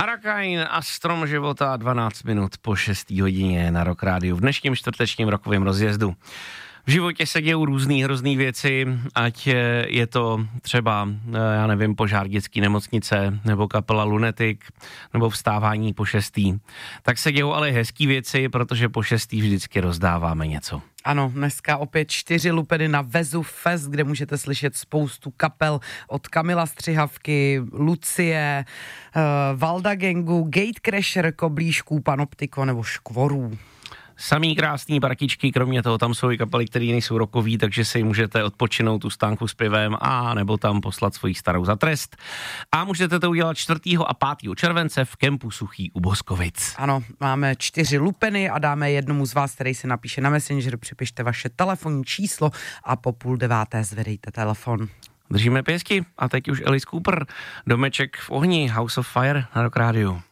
Arakain a Strom života 12 minut po 6. hodině na Rock Rádiu v dnešním čtvrtečním rokovém rozjezdu. V životě se dějou různý hrozný věci, ať je to třeba, já nevím, požár dětské nemocnice, nebo kapela Lunatic, nebo vstávání po 6. Tak se dějou ale hezký věci, protože po 6. vždycky rozdáváme něco. Ano, dneska opět 4 lupeny na Vezu Fest, kde můžete slyšet spoustu kapel od Kamila Střihavky, Lucie, Valda Gangu, Gatecrasher, Koblížků, Panoptiko nebo Škvorů. Samý krásný parkičky, kromě toho tam jsou i kapely, které nejsou rokový, takže si můžete odpočinout tu stánku s pivem a nebo tam poslat svoji starou za trest. A můžete to udělat 4. a 5. července v kempu Suchý u Boskovic. Ano, máme 4 lupeny a dáme jednomu z vás, který se napíše na Messenger, připište vaše telefonní číslo a po 8:30 zvedejte telefon. Držíme pěstí a teď už Alice Cooper, Domeček v ohni, House of Fire na Rock Rádiu.